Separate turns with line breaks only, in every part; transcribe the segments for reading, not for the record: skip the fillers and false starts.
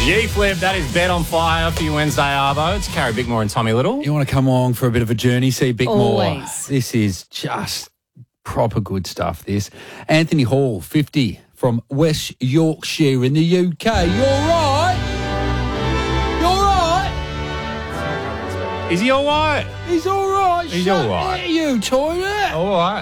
Yee Flip, that is Bet on Fire for your Wednesday Arvo. It's Carrie Bickmore and Tommy Little.
You want to come along for a bit of a journey, see Bickmore?
Always.
This is just proper good stuff, this. Anthony Hall, 50, from West Yorkshire in the UK. You all right? You all right?
Is he all right?
He's all right.
He's
Shut
all right.
it, you toilet.
All right.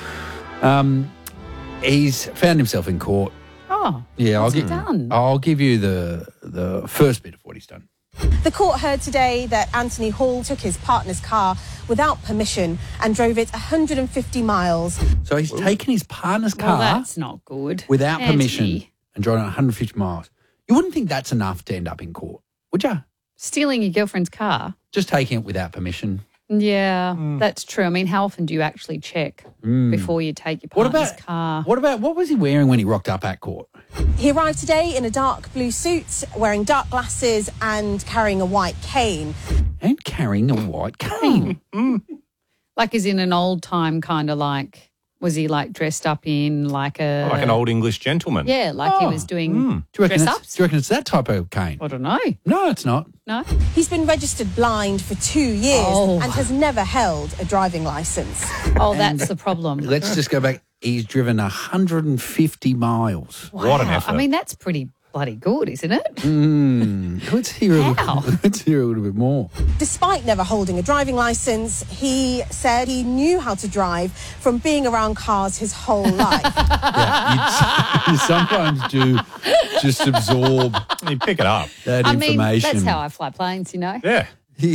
He's found himself in court.
Oh,
Yeah,
what's he done?
I'll give you the first bit of what he's done.
The court heard today that Anthony Hall took his partner's car without permission and drove it 150 miles.
So he's taken his partner's
Well,
car
that's not good.
without permission
Anthony,
and driven 150 miles. You wouldn't think that's enough to end up in court, would you?
stealing your girlfriend's car.
Just taking it without permission.
Yeah, that's true. I mean, how often do you actually check before you take your
What
partner's
about
car?
what was he wearing when he rocked up at court?
He arrived today in a dark blue suit, wearing dark glasses and carrying a white cane.
And carrying a white cane.
Like, is in an old time kind of like, was he like dressed up in like a...
Like an old English gentleman.
Yeah, like he was doing dress-ups?
Do you reckon it's that type of cane?
I don't know.
No, it's not.
No?
He's been registered blind for 2 years
Oh.
and has never held a driving licence.
Oh, that's the problem.
Let's just go back. He's driven 150 miles.
What an
Wow.
effort.
I mean, that's pretty bloody good, isn't it?
Let's hear
How?
let's hear a little bit more.
Despite never holding a driving licence, he said he knew how to drive from being around cars his whole life.
You sometimes do just absorb
You pick it up.
that
I mean,
information.
that's how I fly planes, you know?
Yeah.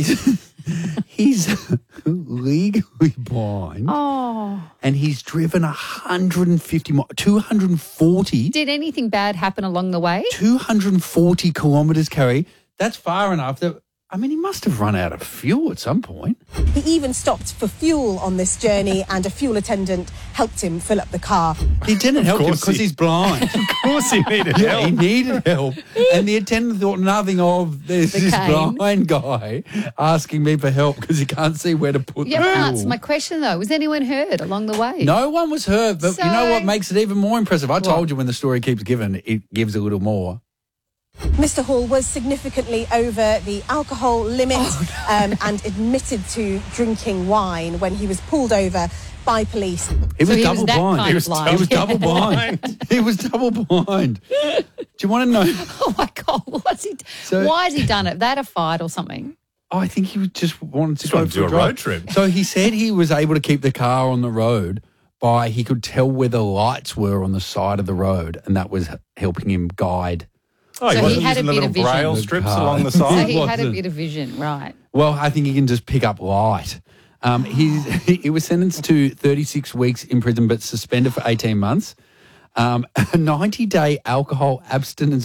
He's legally blind,
Oh.
and he's driven 150 miles, 240
Did anything bad happen along the way?
240 kilometres, Carrie. That's far enough that, I mean, he must have run out of fuel at some point.
He even stopped for fuel on this journey and a fuel attendant helped him fill up the car.
He didn't help him
course
because
he-
he's blind.
Of course he needed
Yeah, he
help.
needed help. And the attendant thought nothing of this
cane.
blind guy asking me for help because he can't see where to put
Yeah,
the
but
fuel.
answer my question, though. Was anyone hurt along the way?
No one was hurt, but you know
So-
what makes it even more impressive? I told you when the story keeps giving, it gives a little more.
Mr. Hall was significantly over the alcohol limit and admitted to drinking wine when he was pulled over by police.
He
So
was
he
double
was that
blind.
kind
He
of
was,
blind.
he was double blind. He was double blind. Do you want to know?
Oh, my God. What's he...
So-
Why has he done it? That a fight or something?
Oh, I think he just wanted to
Just
go
wanted to
for
do a
drive.
road trip.
So he said he was able to keep the car on the road by he could tell where the lights were on the side of the road, and that was helping him guide.
Oh,
So
he
he
wasn't
had a
using the
bit
little
of vision.
braille
The
strips
car.
along the
So
side.
he had a
wasn't.
bit of vision, right.
Well, I think he can just pick up light. He was sentenced to 36 weeks in prison but suspended for 18 months. A 90-day alcohol abstinence